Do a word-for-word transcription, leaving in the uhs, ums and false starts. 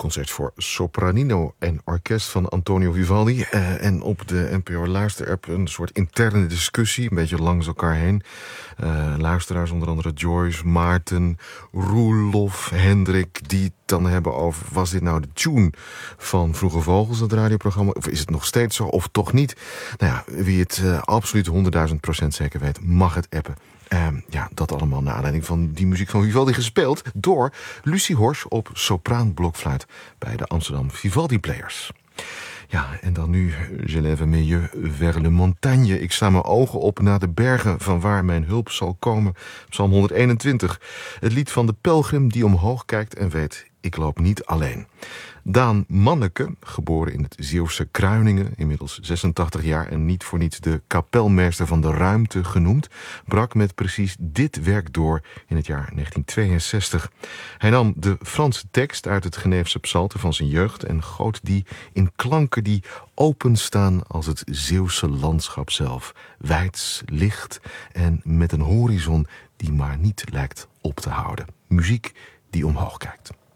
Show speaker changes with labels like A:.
A: concert voor sopranino en orkest van Antonio Vivaldi. Uh, en op de N P O Luister-app een soort interne discussie, een beetje langs elkaar heen. Uh, luisteraars, onder andere Joyce, Maarten, Roelof, Hendrik, die het dan hebben over, was dit nou de tune van Vroege Vogels, het radioprogramma? Of is het nog steeds zo, of toch niet? Nou ja, wie het uh, absoluut honderdduizend procent zeker weet, mag het appen. Uh, ja, dat allemaal naar aanleiding van die muziek van Vivaldi, gespeeld door Lucie Horsch op sopraan blokfluit bij de Amsterdam Vivaldi Players. Ja, en dan nu, je lève mes yeux vers le montagne. Ik sla mijn ogen op naar de bergen van waar mijn hulp zal komen. Psalm honderdeenentwintig. Het lied van de pelgrim die omhoog kijkt en weet, ik loop niet alleen. Daan Manneke, geboren in het Zeeuwse Kruiningen, inmiddels zesentachtig jaar en niet voor niets de kapelmeester van de ruimte genoemd, brak met precies dit werk door in het jaar negentien tweeënzestig. Hij nam de Franse tekst uit het Geneefse psalter van zijn jeugd en goot die in klanken die openstaan als het Zeeuwse landschap zelf, wijds, licht en met een horizon die maar niet lijkt op te houden. Muziek die omhoog kijkt.